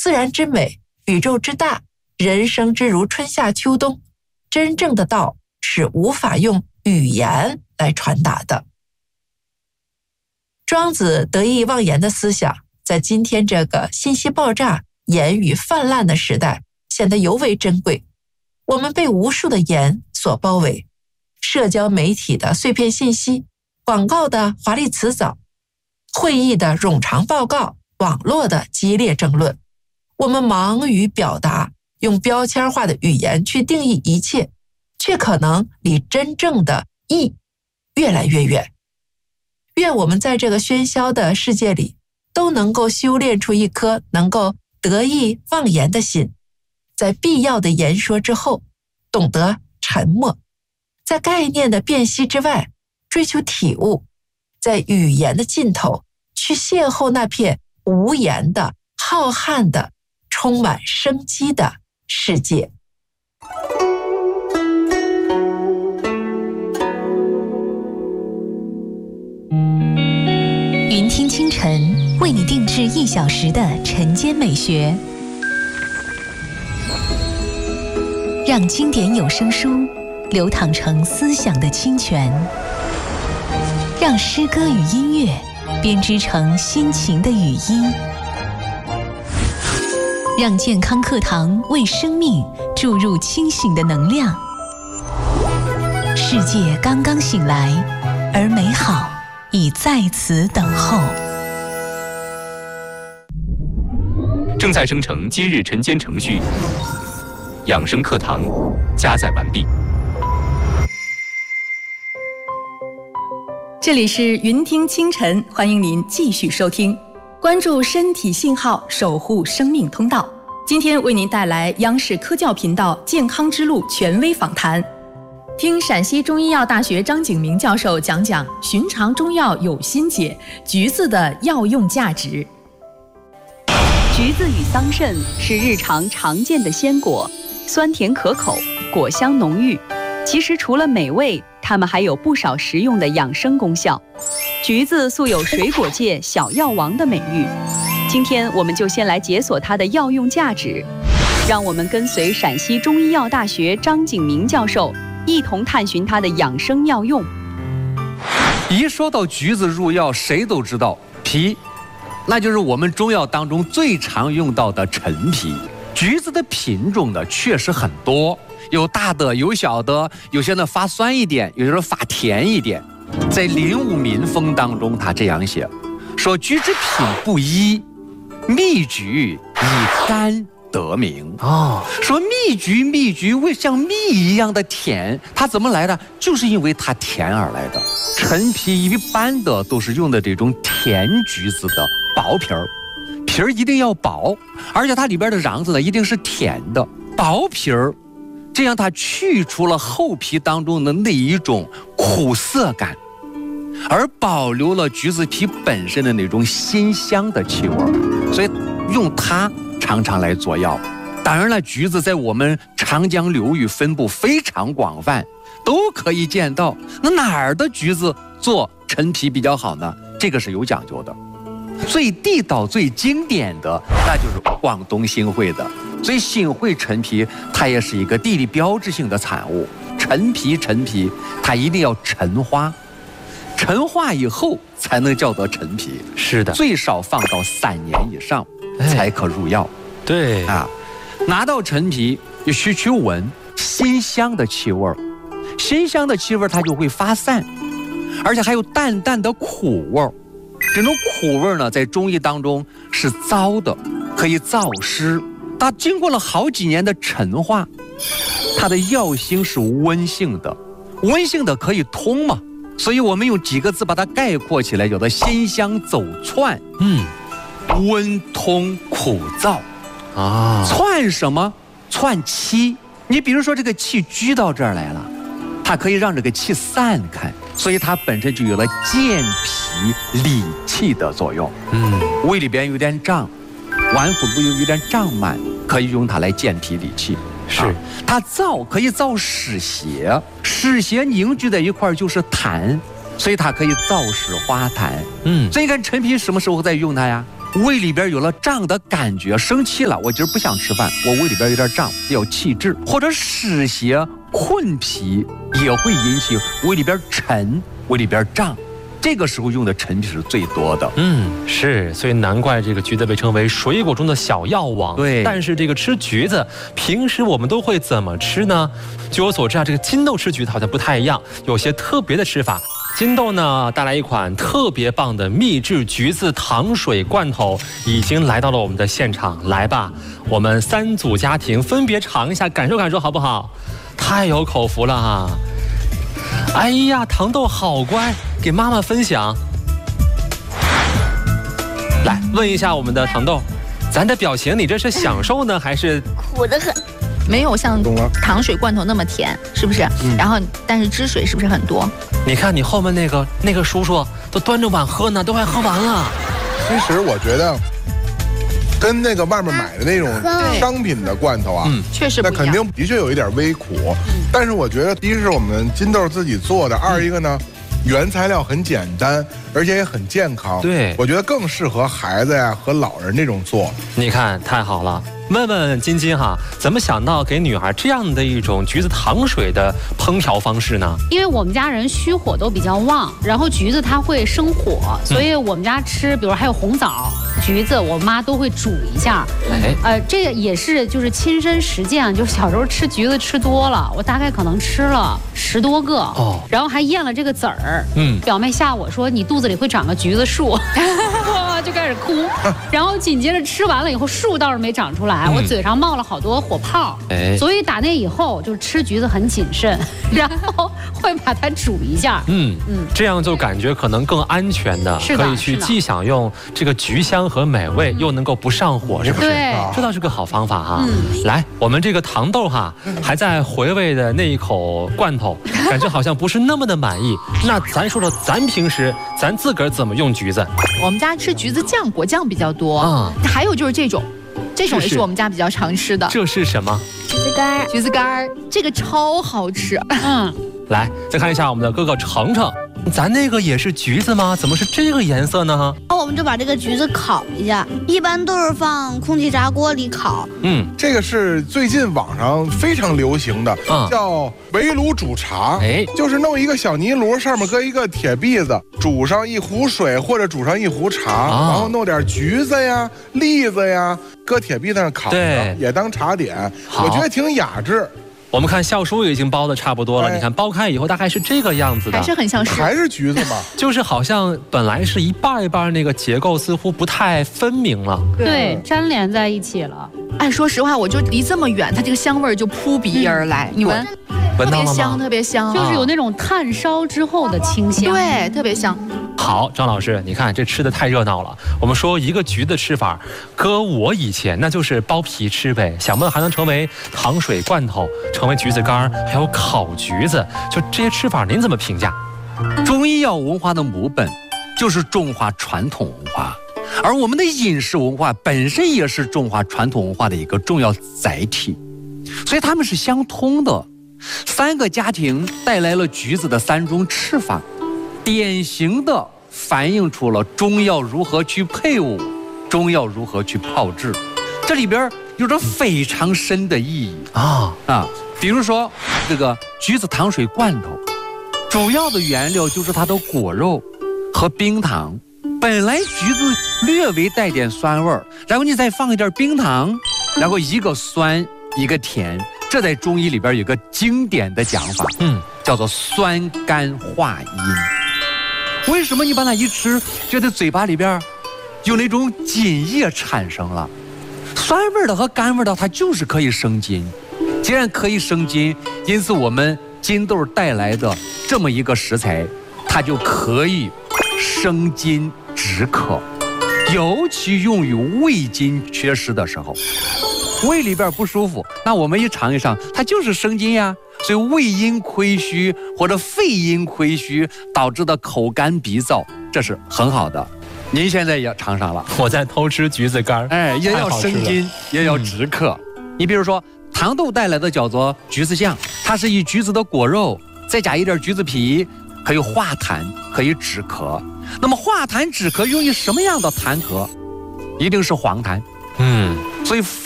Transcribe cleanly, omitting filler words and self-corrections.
自然之美，宇宙之大，人生之如春夏秋冬，真正的道是无法用语言来传达的。庄子得意忘言的思想，在今天这个信息爆炸、言语泛滥的时代，显得尤为珍贵。我们被无数的言所包围，社交媒体的碎片信息，广告的华丽辞藻，会议的冗长报告，网络的激烈争论。我们忙于表达，用标签化的语言去定义一切，却可能离真正的义越来越远。愿我们在这个喧嚣的世界里，都能够修炼出一颗能够得意忘言的心，在必要的言说之后，懂得沉默，在概念的辨析之外，追求体悟，在语言的尽头，去邂逅那片无言的、浩瀚的、充满生机的世界。 云听清晨为你定制1小时的晨间美学，让经典有声书流淌成思想的清泉，让诗歌与音乐编织成心情的语音，让健康课堂为生命注入清醒的能量。世界刚刚醒来，而美好已在此等候。 正在生成今日晨间程序，养生课堂加载完毕。 这里是云听清晨，欢迎您继续收听，关注身体信号，守护生命通道。今天为您带来央视科教频道健康之路权威访谈，听陕西中医药大学张景明教授讲讲寻常中药有心解，橘子的药用价值。 橘子与桑葚是日常常见的鲜果，酸甜可口，果香浓郁。其实除了美味，它们还有不少实用的养生功效。橘子素有水果界小药王的美誉，今天我们就先来解锁它的药用价值，让我们跟随陕西中医药大学张景明教授一同探寻它的养生妙用。 一说到橘子入药，谁都知道皮，那就是我们中药当中最常用到的陈皮。橘子的品种呢确实很多，有大的有小的，有些呢发酸一点，有些呢发甜一点。在《林武民风》当中他这样写，说橘之品不一，蜜橘以甘得名。说蜜橘为像蜜一样的甜，它怎么来的？就是因为它甜而来的。陈皮一般的都是用的这种甜橘子的薄皮儿，皮儿一定要薄，而且它里边的瓤子呢一定是甜的，薄皮儿，这样它去除了厚皮当中的那一种苦涩感，而保留了橘子皮本身的那种辛香的气味，所以用它常常来做药。当然了，橘子在我们长江流域分布非常广泛，都可以见到。那哪儿的橘子做陈皮比较好呢？这个是有讲究的。最地道最经典的那就是广东新会的，所以新会陈皮它也是一个地理标志性的产物。陈皮它一定要陈花，陈化以后才能叫做陈皮。 是的， 最少放到3年以上才可入药。 对啊，拿到陈皮就去闻辛香的气味，辛香的气味它就会发散，而且还有淡淡的苦味。这种苦味呢，在中医当中是燥的，可以燥湿。它经过了好几年的陈化，它的药性是温性的，温性的可以通嘛，所以我们用几个字把它概括起来，叫做辛香走窜。温通苦燥啊。窜什么？窜气。你比如说这个气聚到这儿来了，它可以让这个气散开，所以它本身就有了健脾理气的作用。胃里边有点胀，脘腹部有点胀满，可以用它来健脾理气。是，它燥可以燥湿邪，湿邪凝聚在一块就是痰，所以它可以燥湿化痰。所以你看陈皮什么时候在用它呀？ 胃里边有了胀的感觉，生气了，我今儿不想吃饭，我胃里边有点胀，有气滞，或者湿邪困脾也会引起胃里边沉，胃里边胀。这个时候用的陈皮是最多的。 是，所以难怪这个橘子被称为水果中的小药王。 对， 但是这个吃橘子，平时我们都会怎么吃呢？据我所知啊，这个金豆吃橘子好像不太一样，有些特别的吃法。金豆呢带来一款特别棒的秘制橘子糖水罐头，已经来到了我们的现场。来吧，我们3组家庭分别尝一下，感受感受好不好？太有口福了哈！哎呀，糖豆好乖，给妈妈分享。来问一下我们的糖豆，咱的表情，你这是享受呢，还是苦得很？没有像糖水罐头那么甜，是不是？然后，但是汁水是不是很多？ 你看你后面那个叔叔都端着碗喝呢，都快喝完了。 其实我觉得，跟那个外面买的那种商品的罐头啊， 确实不一样。 那肯定的确有一点微苦，但是我觉得，第一是我们金豆自己做的，二一个呢，原材料很简单，而且也很健康。 对， 我觉得更适合孩子呀和老人这种做。 你看，太好了。问问晶晶哈，怎么想到给女孩这样的一种橘子糖水的烹调方式呢？ 因为我们家人虚火都比较旺，然后橘子它会生火，所以我们家吃，比如还有红枣、橘子，我妈都会煮一下。这个也是就是亲身实践，就小时候吃橘子吃多了，我大概可能吃了10多个哦，然后还咽了这个籽儿。表妹吓我说你肚子里会长个橘子树，就开始哭，然后紧接着吃完了以后，树倒是没长出来。我嘴上冒了好多火泡，所以打那以后就是吃橘子很谨慎，然后会把它煮一下。 这样就感觉可能更安全的，可以去既享用这个橘香和美味，又能够不上火，是不是？ 对， 这倒是个好方法哈。来，我们这个糖豆哈还在回味的那一口罐头，感觉好像不是那么的满意。那咱说说咱平时咱自个儿怎么用橘子？ 我们家吃橘子酱、果酱比较多，还有就是这种也是我们家比较常吃的。 这是什么？ 橘子干儿，这个超好吃。 来，再看一下我们的哥哥程程，咱那个也是橘子吗？怎么是这个颜色呢？ 我们就把这个橘子烤一下，一般都是放空气炸锅里烤。 这个是最近网上非常流行的，叫围炉煮茶。就是弄一个小泥炉，上面搁一个铁篦子，煮上一壶水或者煮上一壶茶，然后弄点橘子呀、栗子呀，搁铁篦子上烤着，也当茶点。我觉得挺雅致。 我们看笑叔已经包的差不多了，你看剥开以后大概是这个样子的， 还是很像是， 还是橘子嘛， 就是好像本来是一半一半，那个结构似乎不太分明了， 对，粘连在一起了。 哎，说实话，我就离这么远，它这个香味就扑鼻而来，你闻， 闻到了吗？ 特别香，特别香， 就是有那种炭烧之后的清香， 对，特别香。 好，张老师，你看这吃的太热闹了。我们说一个橘子吃法，搁我以前那就是剥皮吃呗。想不到还能成为糖水罐头，成为橘子干，还有烤橘子，就这些吃法，您怎么评价？ 中医药文化的母本就是中华传统文化，而我们的饮食文化本身也是中华传统文化的一个重要载体，所以它们是相通的。3个家庭带来了橘子的3种吃法，典型的反映出了中药如何去配伍，中药如何去炮制，这里边有着非常深的意义比如说这个橘子糖水罐头，主要的原料就是它的果肉和冰糖。本来橘子略微带点酸味儿，然后你再放一点冰糖，然后一个酸一个甜，这在中医里边有个经典的讲法，叫做酸甘化阴。为什么你把它一吃，觉得嘴巴里边有那种津液产生了？酸味的和甘味的，它就是可以生津。既然可以生津，因此我们金豆带来的这么一个食材，它就可以生津止渴，尤其用于胃津缺失的时候。胃里边不舒服，那我们一尝一尝，它就是生津呀。所以胃阴亏虚或者肺阴亏虚导致的口干鼻燥，这是很好的。您现在也尝上了， 我在偷吃橘子干， 也要生津，也要止渴。你比如说糖豆带来的叫做橘子酱，它是以橘子的果肉再加一点橘子皮，可以化痰，可以止咳。那么化痰止咳用于什么样的痰咳？ 一定是黄檀。所以